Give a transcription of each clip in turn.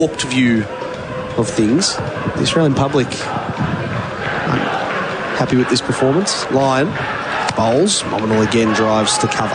warped view of things. The Australian public happy with this performance. Lyon bowls. Nominal again drives to cover.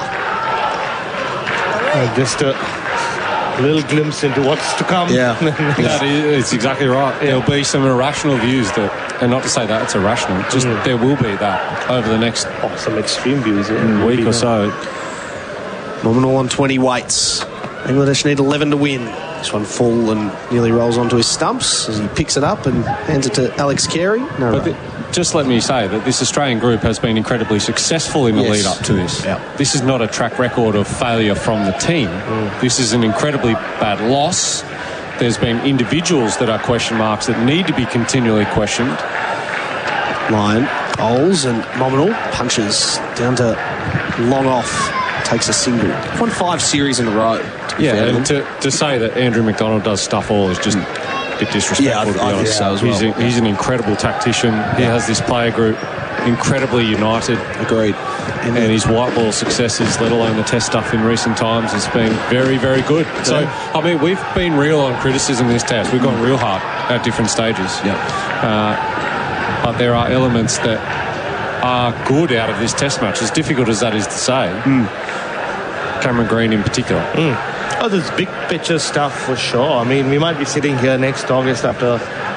Just a little glimpse into what's to come. Yeah, it's exactly right. Yeah. There'll be some irrational views that, and not to say that it's irrational, just there will be that over the next some extreme views week or so. Nominal on 20 weights. Bangladesh need 11 to win. This one full and nearly rolls onto his stumps as he picks it up and hands it to Alex Carey. Just let me say that this Australian group has been incredibly successful in the lead up to this. Yep. This is not a track record of failure from the team. This is an incredibly bad loss. There's been individuals that are question marks that need to be continually questioned. Lyon bowls and Nominal punches down to long off. Takes a single. Won 5 series in a row. And to say that Andrew McDonald does stuff all is just a bit disrespectful, to be honest. So as well. He's an incredible tactician. He has this player group incredibly united. Agreed. And his white ball successes, let alone the test stuff in recent times, has been very, very good. Yeah. So, I mean, we've been real on criticism this test. We've gone real hard at different stages. But there are elements that are good out of this test match, as difficult as that is to say. Cameron Green in particular. Oh, there's big picture stuff for sure. I mean, we might be sitting here next August after.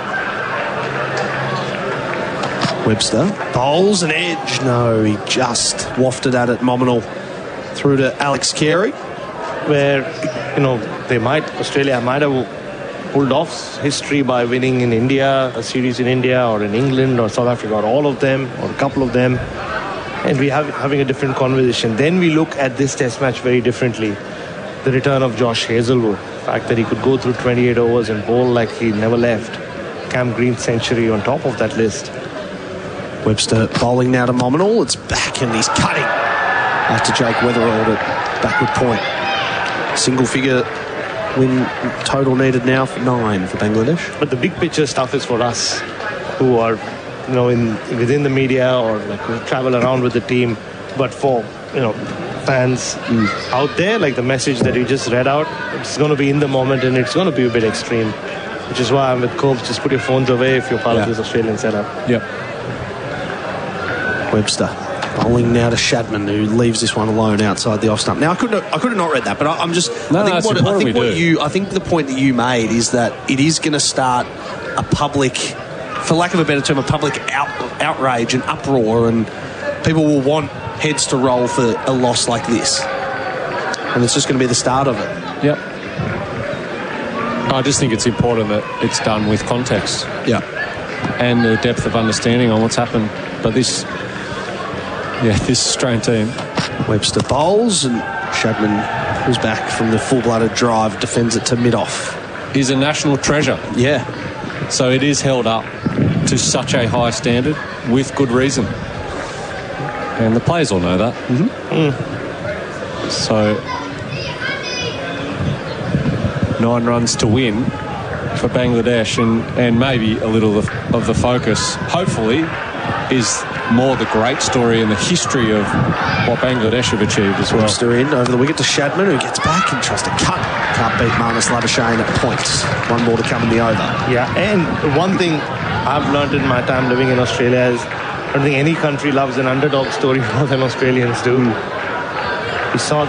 Webster bowls an edge. No, he just wafted at it. Nominal through to Alex Carey, where Australia might have pulled off history by winning in India, a series in India or in England or South Africa, or all of them or a couple of them, and we have having a different conversation. Then we look at this test match very differently. The return of Josh Hazlewood, the fact that he could go through 28 overs and bowl like he never left. Cam Green's century on top of that list. Webster bowling now to Nominal. It's back and he's cutting after Jake Weatherald at backward point. Single figure win total needed now for 9 for Bangladesh. But the big picture stuff is for us who are within the media or who travel around with the team, but for fans out there, like the message that you just read out, it's going to be in the moment and it's going to be a bit extreme, which is why I'm with Cobes. Just put your phones away if you're part of this Australian setup. Webster bowling now to Shadman, who leaves this one alone outside the off stump. Now I could have not read that, but I'm just I think the point that you made is that it is going to start a public, for lack of a better term, a public outrage and uproar, and people will want heads to roll for a loss like this, and it's just going to be the start of it. I just think it's important that it's done with context and the depth of understanding on what's happened. But this Australian team. Webster bowls and Shadman pulls back from the full-blooded drive, defends it to mid-off. He's a national treasure. So it is held up to such a high standard with good reason. And the players all know that. So 9 runs to win for Bangladesh, and maybe a little of the focus, hopefully, is more the great story and the history of what Bangladesh have achieved as well. Webster in over the wicket to Shadman, who gets back and tries to cut. Can't beat Marnus Labuschagne at points. 1 ball to come in the over. And one thing I've learned in my time living in Australia is I don't think any country loves an underdog story more than Australians do. We saw